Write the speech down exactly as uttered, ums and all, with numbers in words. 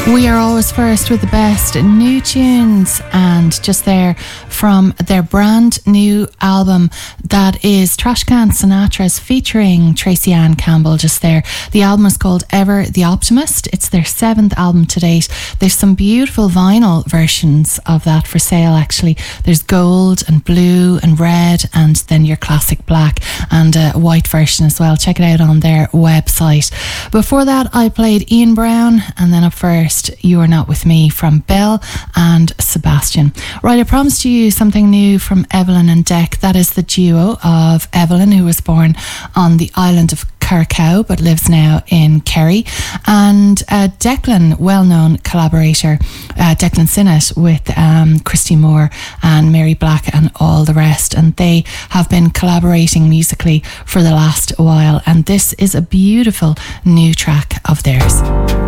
We are always first with the best new tunes, and just there from their brand new album that is Trashcan Sinatras featuring Tracy Ann Campbell. Just there, the album is called Ever the Optimist. It's their seventh album to date. There's some beautiful vinyl versions of that for sale actually. There's gold and blue and red, and then your classic black and a white version as well. Check it out on their website. Before that I played Ian Brown, and then up first You Are Not With Me from Belle and Sebastian. Right, I promised you something new from Evelyn and Dec. That is the duo of Evelyn, who was born on the island of Carrickau but lives now in Kerry, and uh, Declan, well-known collaborator, uh, Declan Sinnott with um, Christy Moore and Mary Black and all the rest, and they have been collaborating musically for the last while, and this is a beautiful new track of theirs.